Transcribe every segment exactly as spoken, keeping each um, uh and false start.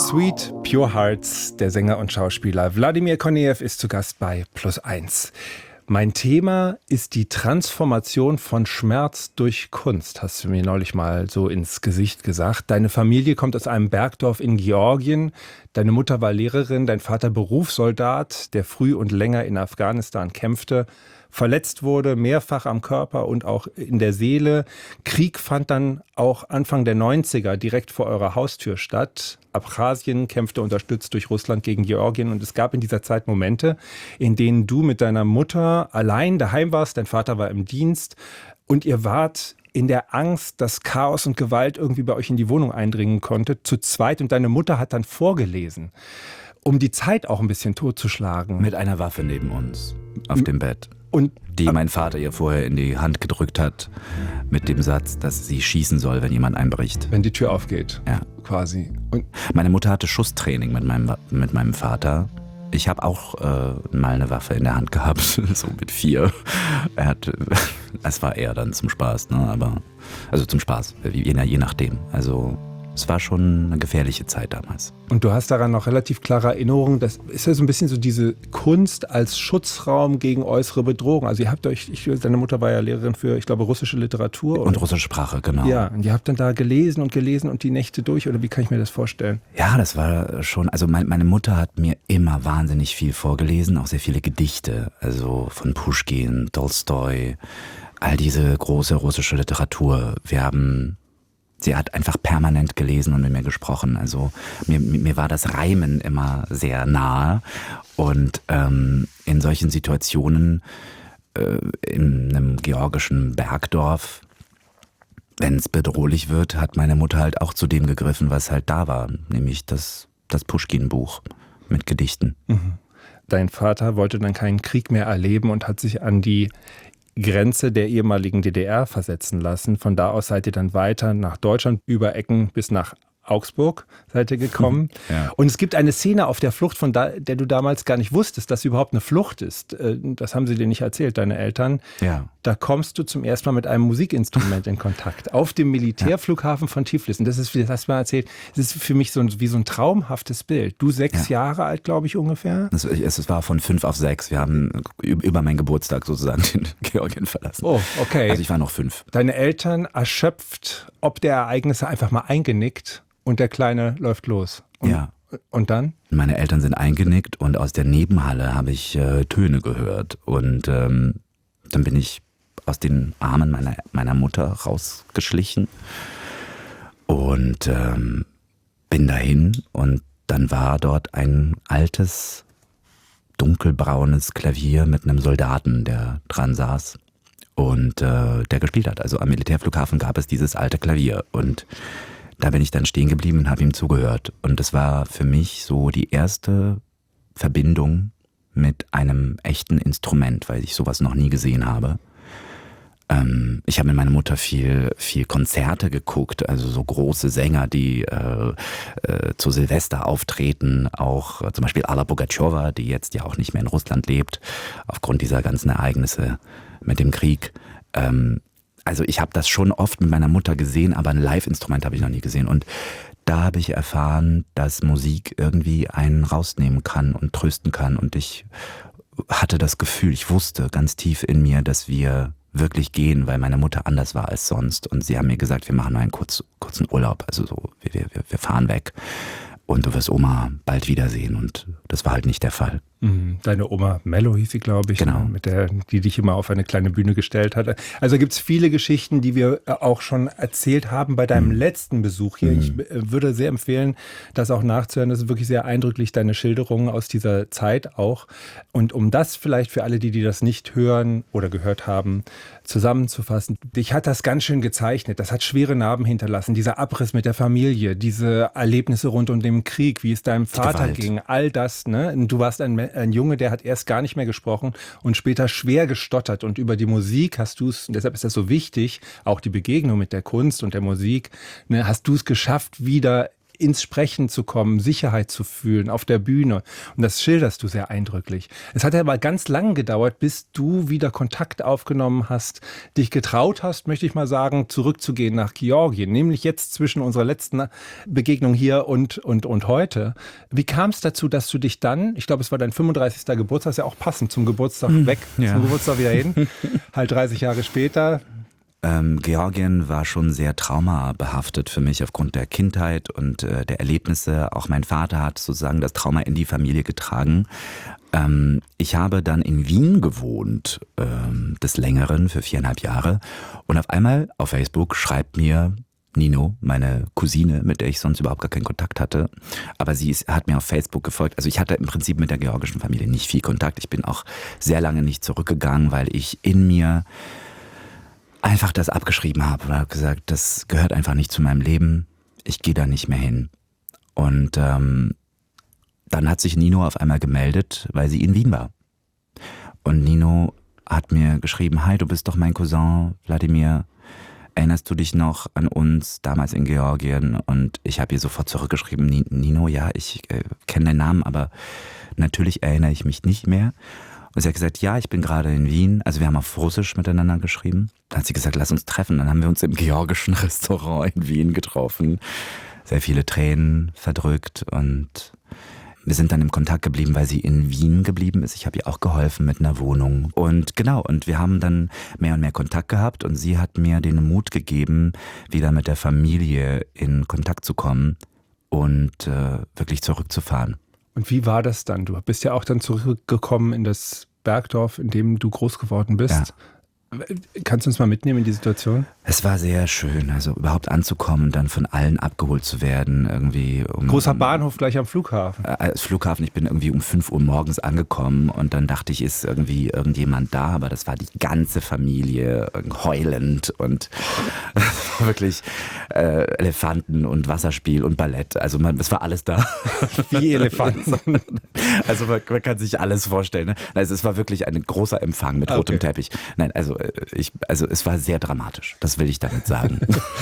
Sweet Pure Hearts, der Sänger und Schauspieler Wladimir Kornejew ist zu Gast bei Plus eins. Mein Thema ist die Transformation von Schmerz durch Kunst, hast du mir neulich mal so ins Gesicht gesagt. Deine Familie kommt aus einem Bergdorf in Georgien. Deine Mutter war Lehrerin, dein Vater Berufssoldat, der früh und länger in Afghanistan kämpfte, verletzt wurde, mehrfach am Körper und auch in der Seele. Krieg fand dann auch Anfang der neunziger direkt vor eurer Haustür statt. Abchasien kämpfte unterstützt durch Russland gegen Georgien und es gab in dieser Zeit Momente, in denen du mit deiner Mutter allein daheim warst, dein Vater war im Dienst und ihr wart in der Angst, dass Chaos und Gewalt irgendwie bei euch in die Wohnung eindringen konnte, zu zweit, und deine Mutter hat dann vorgelesen, um die Zeit auch ein bisschen totzuschlagen. Mit einer Waffe neben uns auf dem Bett. Und die mein Vater ihr vorher in die Hand gedrückt hat, mit dem Satz, dass sie schießen soll, wenn jemand einbricht. Wenn die Tür aufgeht, ja, quasi. Und meine Mutter hatte Schusstraining mit meinem, mit meinem Vater. Ich habe auch äh, mal eine Waffe in der Hand gehabt, so mit vier. Er hat, es war eher dann zum Spaß, ne? Aber also zum Spaß, je, je nachdem. Also es war schon eine gefährliche Zeit damals. Und du hast daran noch relativ klare Erinnerungen. Das ist ja so ein bisschen so diese Kunst als Schutzraum gegen äußere Bedrohung. Also ihr habt euch, ich, deine Mutter war ja Lehrerin für, ich glaube, russische Literatur. Und oder? russische Sprache, genau. Ja, und ihr habt dann da gelesen und gelesen und die Nächte durch, oder wie kann ich mir das vorstellen? Ja, das war schon, also mein, meine Mutter hat mir immer wahnsinnig viel vorgelesen, auch sehr viele Gedichte, also von Puschkin, Tolstoi, all diese große russische Literatur. Wir haben... Sie hat einfach permanent gelesen und mit mir gesprochen. Also mir, mir war das Reimen immer sehr nahe. Und ähm, in solchen Situationen, äh, in einem georgischen Bergdorf, wenn es bedrohlich wird, hat meine Mutter halt auch zu dem gegriffen, was halt da war. Nämlich das, das Puschkin-Buch mit Gedichten. Mhm. Dein Vater wollte dann keinen Krieg mehr erleben und hat sich an die Grenze der ehemaligen D D R versetzen lassen. Von da aus seid ihr dann weiter nach Deutschland, über Ecken bis nach Augsburg seid ihr gekommen. Ja. Und es gibt eine Szene auf der Flucht, von da, der du damals gar nicht wusstest, dass sie überhaupt eine Flucht ist. Das haben sie dir nicht erzählt, deine Eltern. Ja. Da kommst du zum ersten Mal mit einem Musikinstrument in Kontakt. Auf dem Militärflughafen von Tiflis. Und das ist, das hast du mal erzählt, das ist für mich so ein, wie so ein traumhaftes Bild. Du sechs ja. Jahre alt, glaube ich, ungefähr? Es, es war von fünf auf sechs. Wir haben über meinen Geburtstag sozusagen den Georgien verlassen. Oh, okay. Also ich war noch fünf. Deine Eltern erschöpft, ob der Ereignisse, einfach mal eingenickt. Und der Kleine läuft los. Und, ja. Und dann? Meine Eltern sind eingenickt und aus der Nebenhalle habe ich äh, Töne gehört. Und ähm, dann bin ich aus den Armen meiner, meiner Mutter rausgeschlichen und ähm, bin dahin. Und dann war dort ein altes, dunkelbraunes Klavier mit einem Soldaten, der dran saß und äh, der gespielt hat. Also am Militärflughafen gab es dieses alte Klavier und da bin ich dann stehen geblieben und habe ihm zugehört. Und das war für mich so die erste Verbindung mit einem echten Instrument, weil ich sowas noch nie gesehen habe. Ähm, ich habe mit meiner Mutter viel, viel Konzerte geguckt, also so große Sänger, die äh, äh, zu Silvester auftreten. Auch äh, zum Beispiel Alla Pugatschowa, die jetzt ja auch nicht mehr in Russland lebt, aufgrund dieser ganzen Ereignisse mit dem Krieg. Ähm, Also ich habe das schon oft mit meiner Mutter gesehen, aber ein Live-Instrument habe ich noch nie gesehen. Und da habe ich erfahren, dass Musik irgendwie einen rausnehmen kann und trösten kann. Und ich hatte das Gefühl, ich wusste ganz tief in mir, dass wir wirklich gehen, weil meine Mutter anders war als sonst. Und sie haben mir gesagt, wir machen nur einen kurz, kurzen Urlaub. Also so, wir, wir, wir fahren weg. Und du wirst Oma bald wiedersehen. Und das war halt nicht der Fall. Deine Oma Mello hieß sie, glaube ich, genau. ne, mit der, die dich immer auf eine kleine Bühne gestellt hat. Also gibt es viele Geschichten, die wir auch schon erzählt haben bei deinem mhm. letzten Besuch hier. Mhm. Ich würde sehr empfehlen, das auch nachzuhören. Das ist wirklich sehr eindrücklich, deine Schilderungen aus dieser Zeit auch. Und um das vielleicht für alle, die, die das nicht hören oder gehört haben, zusammenzufassen. Dich hat das ganz schön gezeichnet. Das hat schwere Narben hinterlassen. Dieser Abriss mit der Familie, diese Erlebnisse rund um den Krieg, wie es deinem Vater ging, all das. Ne? Du warst ein, ein Junge, der hat erst gar nicht mehr gesprochen und später schwer gestottert. Und über die Musik hast du es, und deshalb ist das so wichtig, auch die Begegnung mit der Kunst und der Musik, ne, hast du es geschafft, wieder ins Sprechen zu kommen, Sicherheit zu fühlen auf der Bühne. Und das schilderst du sehr eindrücklich. Es hat aber ganz lang gedauert, bis du wieder Kontakt aufgenommen hast, dich getraut hast, möchte ich mal sagen, zurückzugehen nach Georgien. Nämlich jetzt zwischen unserer letzten Begegnung hier und, und, und heute. Wie kam es dazu, dass du dich dann, ich glaube, es war dein fünfunddreißigster Geburtstag, ist ja auch passend zum Geburtstag weg, ja. zum Geburtstag wieder hin, halt dreißig Jahre später. Ähm, Georgien war schon sehr traumabehaftet für mich aufgrund der Kindheit und äh, der Erlebnisse. Auch mein Vater hat sozusagen das Trauma in die Familie getragen. Ähm, ich habe dann in Wien gewohnt, ähm, des Längeren, für viereinhalb Jahre. Und auf einmal auf Facebook schreibt mir Nino, meine Cousine, mit der ich sonst überhaupt gar keinen Kontakt hatte. Aber sie ist, hat mir auf Facebook gefolgt. Also ich hatte im Prinzip mit der georgischen Familie nicht viel Kontakt. Ich bin auch sehr lange nicht zurückgegangen, weil ich in mir einfach das abgeschrieben habe und habe gesagt, das gehört einfach nicht zu meinem Leben. Ich gehe da nicht mehr hin. Und ähm, dann hat sich Nino auf einmal gemeldet, weil sie in Wien war. Und Nino hat mir geschrieben, hi, du bist doch mein Cousin Wladimir. Erinnerst du dich noch an uns damals in Georgien? Und ich habe ihr sofort zurückgeschrieben, Nino, ja, ich äh, kenne deinen Namen, aber natürlich erinnere ich mich nicht mehr. Und sie hat gesagt, ja, ich bin gerade in Wien. Also wir haben auf Russisch miteinander geschrieben. Dann hat sie gesagt, lass uns treffen. Dann haben wir uns im georgischen Restaurant in Wien getroffen. Sehr viele Tränen verdrückt und wir sind dann im Kontakt geblieben, weil sie in Wien geblieben ist. Ich habe ihr auch geholfen mit einer Wohnung. Und genau, und wir haben dann mehr und mehr Kontakt gehabt und sie hat mir den Mut gegeben, wieder mit der Familie in Kontakt zu kommen und äh, wirklich zurückzufahren. Und wie war das dann? Du bist ja auch dann zurückgekommen in das Bergdorf, in dem du groß geworden bist. Ja. Kannst du uns mal mitnehmen in die Situation? Es war sehr schön, also überhaupt anzukommen und dann von allen abgeholt zu werden. Irgendwie um, Großer Bahnhof gleich am Flughafen. Als Flughafen, ich bin irgendwie um fünf Uhr morgens angekommen und dann dachte ich, ist irgendwie irgendjemand da, aber das war die ganze Familie heulend und wirklich äh, Elefanten und Wasserspiel und Ballett. Also man, es war alles da. Wie Elefanten. Also man, man kann sich alles vorstellen. Ne? Also es war wirklich ein großer Empfang mit rotem okay. Teppich. Nein, also ich, also es war sehr dramatisch. Das will ich damit sagen.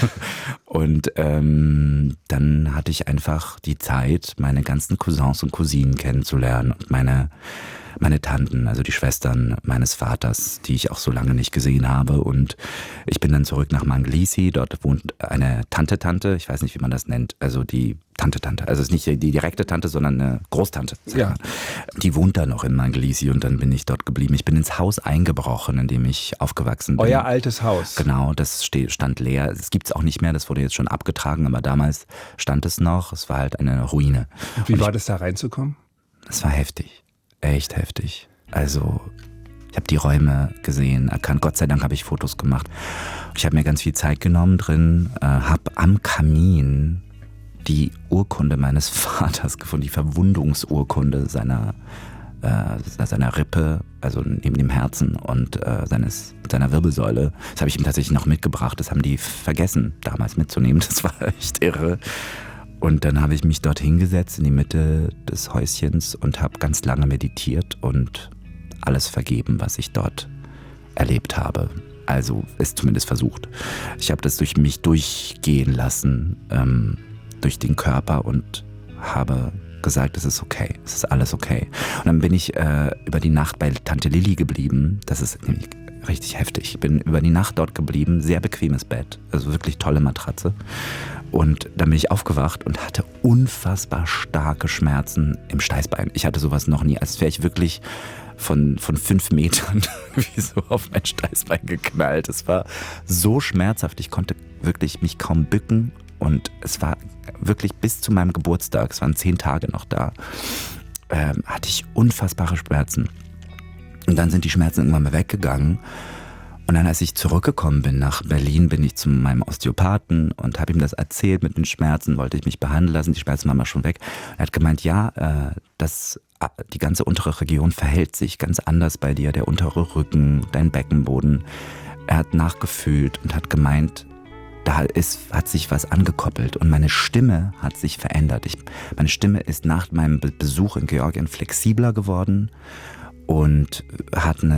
Und ähm, dann hatte ich einfach die Zeit, meine ganzen Cousins und Cousinen kennenzulernen und meine meine Tanten, also die Schwestern meines Vaters, die ich auch so lange nicht gesehen habe. Und ich bin dann zurück nach Manglisi. Dort wohnt eine Tante-Tante, ich weiß nicht, wie man das nennt, also die Tante-Tante. Also es ist nicht die direkte Tante, sondern eine Großtante. Ja. Die wohnt da noch in Manglisi und dann bin ich dort geblieben. Ich bin ins Haus eingebrochen, in dem ich aufgewachsen bin. Euer altes Haus. Genau, das stand leer. Es gibt es auch nicht mehr, das wurde jetzt schon abgetragen, aber damals stand es noch. Es war halt eine Ruine. Und wie und war ich, das da reinzukommen? Es war heftig. Echt heftig. Also ich habe die Räume gesehen, erkannt. Gott sei Dank habe ich Fotos gemacht. Ich habe mir ganz viel Zeit genommen drin, äh, habe am Kamin die Urkunde meines Vaters gefunden, die Verwundungsurkunde seiner, äh, seiner Rippe, also neben dem Herzen und äh, seines, seiner Wirbelsäule. Das habe ich ihm tatsächlich noch mitgebracht. Das haben die vergessen, damals mitzunehmen. Das war echt irre. Und dann habe ich mich dort hingesetzt in die Mitte des Häuschens und habe ganz lange meditiert und alles vergeben, was ich dort erlebt habe. Also es zumindest versucht. Ich habe das durch mich durchgehen lassen, ähm, durch den Körper und habe gesagt, es ist okay, es ist alles okay. Und dann bin ich äh, über die Nacht bei Tante Lilli geblieben. Das ist nämlich richtig heftig. Ich bin über die Nacht dort geblieben, sehr bequemes Bett, also wirklich tolle Matratze. Und dann bin ich aufgewacht und hatte unfassbar starke Schmerzen im Steißbein. Ich hatte sowas noch nie, als wäre ich wirklich von, von fünf Metern wie so auf mein Steißbein geknallt. Es war so schmerzhaft, ich konnte wirklich mich kaum bücken und es war wirklich bis zu meinem Geburtstag, es waren zehn Tage noch da, ähm, hatte ich unfassbare Schmerzen. Und dann sind die Schmerzen irgendwann mal weggegangen. Und dann, als ich zurückgekommen bin nach Berlin, bin ich zu meinem Osteopathen und habe ihm das erzählt mit den Schmerzen, wollte ich mich behandeln lassen, die Schmerzen waren mal schon weg. Er hat gemeint, ja, äh, das, die ganze untere Region verhält sich ganz anders bei dir, der untere Rücken, dein Beckenboden. Er hat nachgefühlt und hat gemeint, da ist, hat sich was angekoppelt und meine Stimme hat sich verändert. Ich, meine Stimme ist nach meinem Besuch in Georgien flexibler geworden und hat eine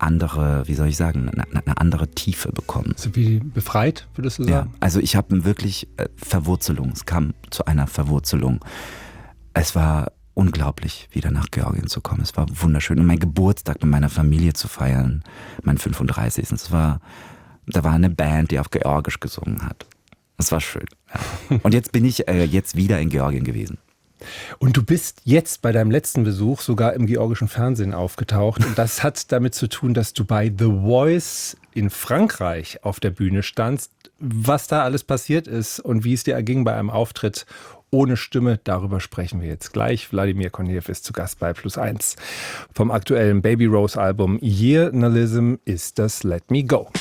andere, wie soll ich sagen, eine, eine andere Tiefe bekommen. So wie befreit, würdest du Ja, sagen? also ich habe wirklich äh, Verwurzelung, es kam zu einer Verwurzelung. Es war unglaublich, wieder nach Georgien zu kommen. Es war wunderschön. Und mein Geburtstag mit meiner Familie zu feiern, mein fünfunddreißigsten Es war, da war eine Band, die auf Georgisch gesungen hat. Das war schön. Ja. Und jetzt bin ich äh, jetzt wieder in Georgien gewesen. Und du bist jetzt bei deinem letzten Besuch sogar im georgischen Fernsehen aufgetaucht. Und das hat damit zu tun, dass du bei The Voice in Frankreich auf der Bühne standst. Was da alles passiert ist und wie es dir erging bei einem Auftritt ohne Stimme, darüber sprechen wir jetzt gleich. Wladimir Kornejew ist zu Gast bei Plus eins. Vom aktuellen Baby Rose Album Yearnalism ist das Let Me Go.